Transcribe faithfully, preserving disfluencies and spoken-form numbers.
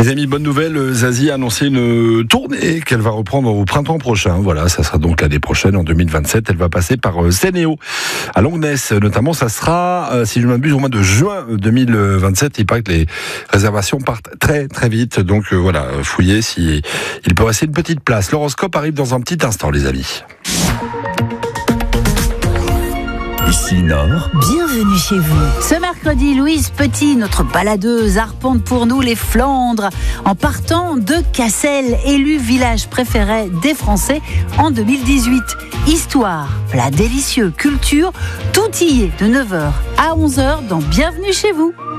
Les amis, bonne nouvelle, Zazie a annoncé une tournée qu'elle va reprendre au printemps prochain. Voilà, ça sera donc l'année prochaine, en deux mille vingt-sept. Elle va passer par Sénéo, à Longness notamment. Ça sera, si je ne m'abuse, au mois de juin deux mille vingt-sept. Il paraît que les réservations partent très très vite. Donc voilà, fouillez si il peut rester une petite place. L'horoscope arrive dans un petit instant, les amis. Ici Nord. Bienvenue chez vous. Ce mercredi, Louise Petit, notre baladeuse, arpente pour nous les Flandres en partant de Cassel, élu village préféré des Français en deux mille dix-huit. Histoire, plats délicieux, culture, tout y est de neuf heures à onze heures dans Bienvenue chez vous.